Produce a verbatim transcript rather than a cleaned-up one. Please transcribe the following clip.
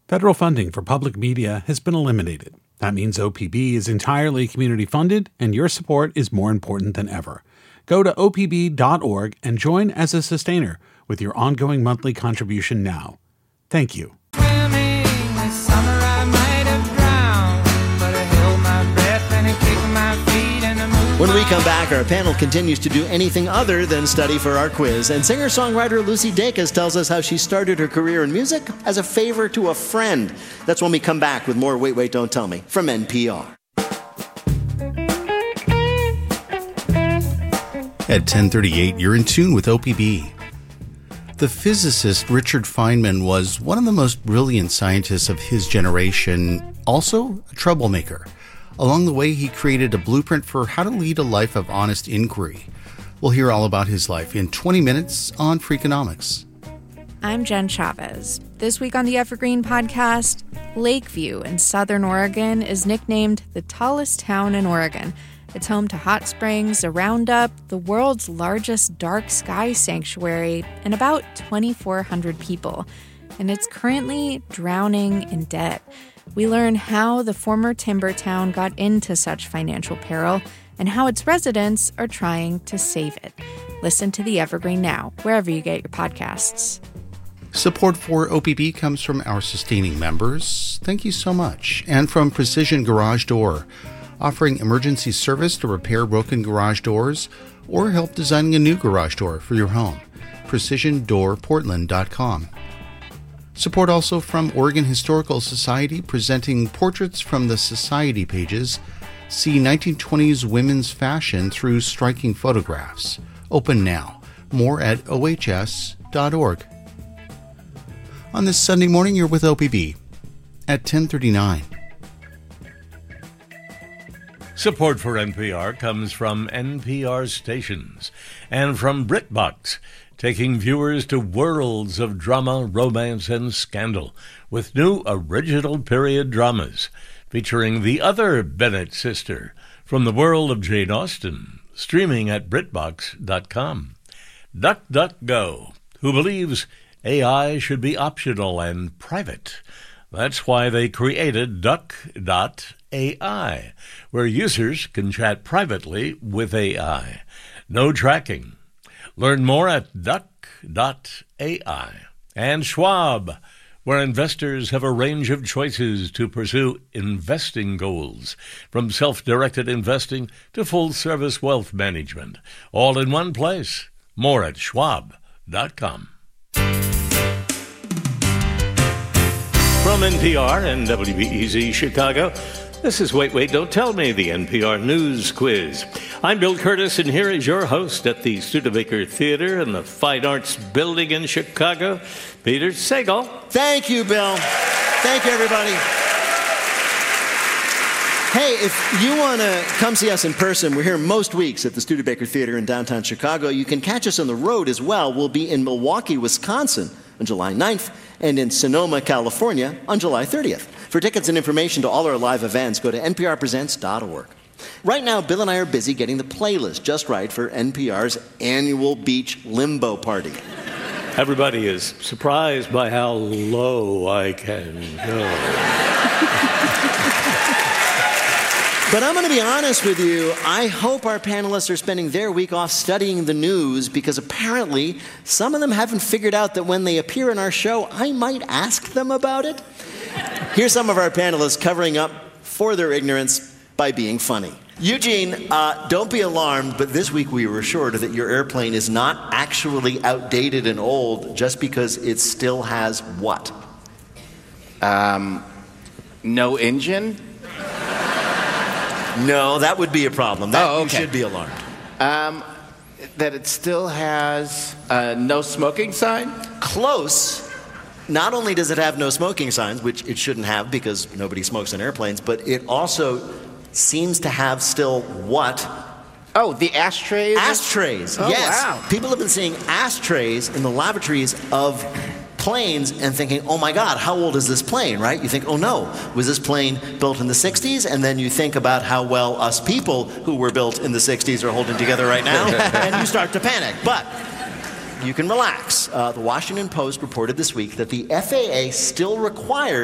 Federal funding for public media has been eliminated. That means O P B is entirely community funded, and your support is more important than ever. Go to O P B dot org and join as a sustainer with your ongoing monthly contribution now. Thank you. When we come back, our panel continues to do anything other than study for our quiz. And singer-songwriter Lucy Dacus tells us how she started her career in music as a favor to a friend. That's when we come back with more Wait, Wait, Don't Tell Me from N P R. At ten thirty-eight, you're in tune with O P B. The physicist Richard Feynman was one of the most brilliant scientists of his generation, also a troublemaker. Along the way, he created a blueprint for how to lead a life of honest inquiry. We'll hear all about his life in twenty minutes on Freakonomics. I'm Jen Chavez. This week on the Evergreen Podcast, Lakeview in Southern Oregon is nicknamed the tallest town in Oregon. It's home to hot springs, a roundup, the world's largest dark sky sanctuary, and about twenty-four hundred people. And it's currently drowning in debt. We learn how the former timber town got into such financial peril and how its residents are trying to save it. Listen to The Evergreen now, wherever you get your podcasts. Support for O P B comes from our sustaining members. Thank you so much. And from Precision Garage Door, offering emergency service to repair broken garage doors or help designing a new garage door for your home. precision door portland dot com. Support also from Oregon Historical Society, presenting portraits from the Society pages. See nineteen twenties women's fashion through striking photographs. Open now. More at O H S dot org. On this Sunday morning, you're with O P B at ten thirty-nine. Support for N P R comes from N P R stations and from BritBox, taking viewers to worlds of drama, romance, and scandal with new original period dramas featuring the other Bennett sister from the world of Jane Austen, streaming at Brit Box dot com. DuckDuckGo, who believes A I should be optional and private. That's why they created Duck dot A I, where users can chat privately with A I. No tracking. Learn more at Duck dot A I. And Schwab, where investors have a range of choices to pursue investing goals, from self-directed investing to full-service wealth management, all in one place. More at Schwab dot com. From N P R and W B E Z Chicago, this is Wait, Wait, Don't Tell Me, the N P R News Quiz. I'm Bill Curtis, and here is your host at the Studebaker Theater in the Fine Arts Building in Chicago, Peter Sagal. Thank you, Bill. Thank you, everybody. Hey, if you want to come see us in person, we're here most weeks at the Studebaker Theater in downtown Chicago. You can catch us on the road as well. We'll be in Milwaukee, Wisconsin on July ninth and in Sonoma, California on July thirtieth. For tickets and information to all our live events, go to N P R presents dot org. Right now, Bill and I are busy getting the playlist just right for N P R's annual beach limbo party. Everybody is surprised by how low I can go. But I'm going to be honest with you, I hope our panelists are spending their week off studying the news, because apparently some of them haven't figured out that when they appear in our show, I might ask them about it. Here's some of our panelists covering up for their ignorance by being funny. Eugene, uh, don't be alarmed, but this week we were assured that your airplane is not actually outdated and old just because it still has what? Um, no engine? No, that would be a problem. That, oh, okay. You should be alarmed. Um, that it still has a no smoking sign? Close. Not only does it have no smoking signs, which it shouldn't have because nobody smokes in airplanes, but it also seems to have still what? Oh, the ashtrays? Ashtrays, oh, yes. Wow. People have been seeing ashtrays in the lavatories of planes and thinking, oh my God, how old is this plane, right? You think, oh no, was this plane built in the sixties? And then you think about how well us people who were built in the sixties are holding together right now, and you start to panic. But you can relax. Uh, the Washington Post reported this week that the F A A still requires